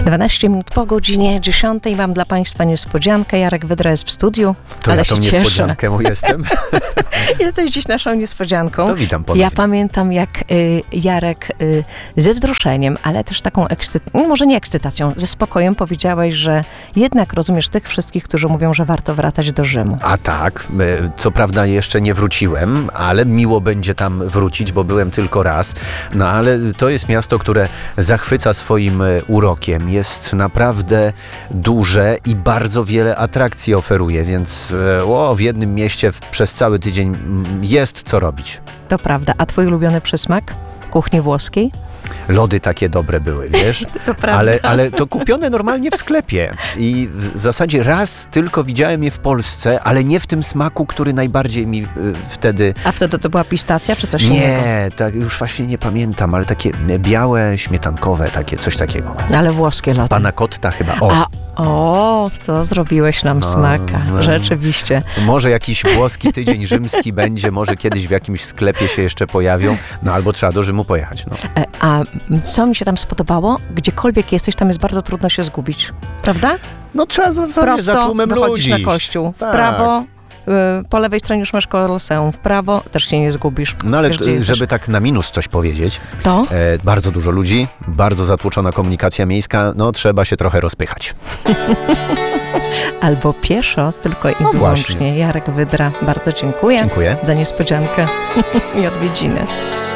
12 minut po godzinie 10 mam dla Państwa niespodziankę. Jarek Wydra jest w studiu, To ale ja się tą cieszę. niespodziankę jestem. Jesteś dziś naszą niespodzianką. To witam ponownie. Ja pamiętam, jak Jarek ze wzruszeniem, ale też taką może nie ekscytacją, ze spokojem powiedziałeś, że jednak rozumiesz tych wszystkich, którzy mówią, że warto wracać do Rzymu. A tak, co prawda jeszcze nie wróciłem, ale miło będzie tam wrócić, bo byłem tylko raz. No ale to jest miasto, które zachwyca swoim urokiem. Jest naprawdę duże i bardzo wiele atrakcji oferuje, więc w jednym mieście przez cały tydzień jest co robić. To prawda. A twój ulubiony przysmak kuchni włoskiej? Lody takie dobre były, wiesz? To prawda. Ale to kupione normalnie w sklepie. I w zasadzie raz tylko widziałem je w Polsce, ale nie w tym smaku, który najbardziej mi wtedy... A wtedy to była pistacja, czy coś innego? Nie, tak już właśnie nie pamiętam, ale takie białe, śmietankowe, coś takiego. Ale włoskie lody. Panna cotta chyba. To zrobiłeś nam smaka. Rzeczywiście. Może jakiś włoski tydzień rzymski będzie, może kiedyś w jakimś sklepie się jeszcze pojawią, albo trzeba do Rzymu pojechać. A co mi się tam spodobało? Gdziekolwiek jesteś, tam jest bardzo trudno się zgubić. Prawda? No trzeba za tłumem dochodzisz ludzi. na kościół. W Tak. prawo, po lewej stronie już masz Koloseum. W prawo też się nie zgubisz. No ale Wiesz, gdzie jesteś. żeby tak na minus coś powiedzieć, To? bardzo dużo ludzi, bardzo zatłoczona komunikacja miejska, trzeba się trochę rozpychać. Albo pieszo, tylko i wyłącznie. Właśnie. Jarek Wydra, bardzo dziękuję. Dziękuję. Za niespodziankę i odwiedziny.